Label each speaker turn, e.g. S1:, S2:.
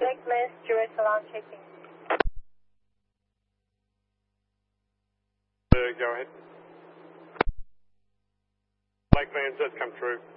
S1: Blackman, Stuart Salon checking.
S2: Go ahead. Blackman just come through.